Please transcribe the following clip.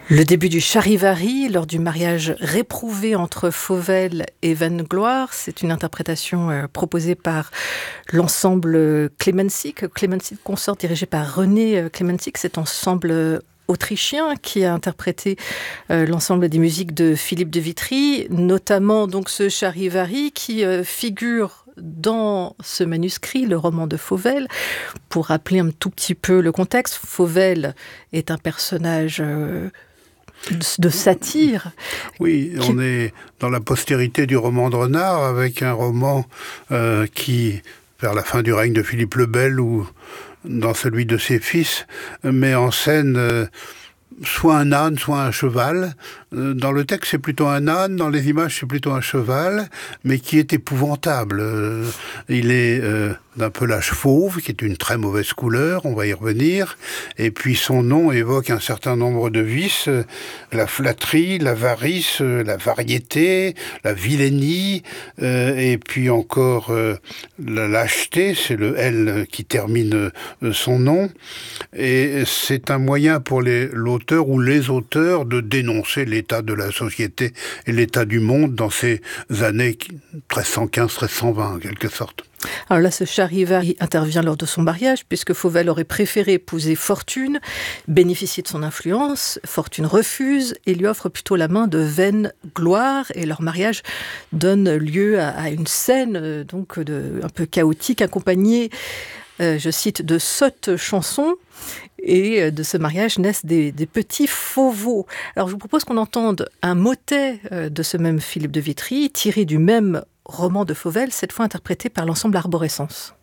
Le début du Charivari, lors du mariage réprouvé entre Fauvel et Vaingloire, c'est une interprétation proposée par l'ensemble Klemensic Consort, dirigé par René Klemensic, cet ensemble autrichien qui a interprété l'ensemble des musiques de Philippe de Vitry, notamment donc ce Charivari qui figure dans ce manuscrit, le roman de Fauvel. Pour rappeler un tout petit peu le contexte, Fauvel est un personnage de satire. Oui, on est dans la postérité du roman de Renard, avec un roman qui, vers la fin du règne de Philippe le Bel ou dans celui de ses fils, met en scène soit un âne, soit un cheval. Dans le texte, c'est plutôt un âne, dans les images, c'est plutôt un cheval, mais qui est épouvantable. Il est d'un pelage fauve, qui est une très mauvaise couleur, on va y revenir, et puis son nom évoque un certain nombre de vices, la flatterie, l'avarice, la variété, la vilainie, et puis encore la lâcheté, c'est le L qui termine son nom, et c'est un moyen pour l'auteur ou les auteurs de dénoncer l'état de la société et l'état du monde dans ces années 1315-1320 en quelque sorte. Alors là, ce Charivari intervient lors de son mariage, puisque Fauvel aurait préféré épouser Fortune, bénéficier de son influence. Fortune refuse et lui offre plutôt la main de Vaingloire, et leur mariage donne lieu à une scène donc un peu chaotique, accompagnée, je cite, de sottes chansons. Et de ce mariage naissent des petits fauveaux. Alors je vous propose qu'on entende un motet de ce même Philippe de Vitry, tiré du même roman de Fauvel, cette fois interprété par l'ensemble Arborescence.